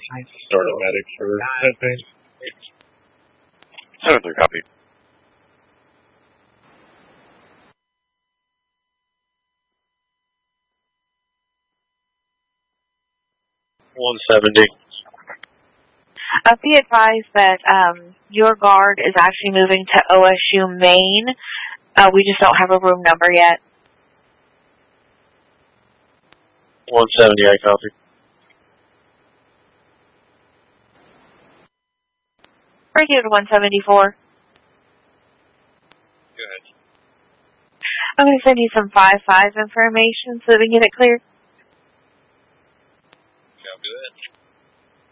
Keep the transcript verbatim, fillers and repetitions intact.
Start a medic for that thing. seven three, copy. one seventy. Uh, be advised that um, your guard is actually moving to O S U Main. Uh, we just don't have a room number yet. one seventy, I copy. Radio to one seventy-four. Go ahead. I'm going to send you some five five information so that we can get it cleared.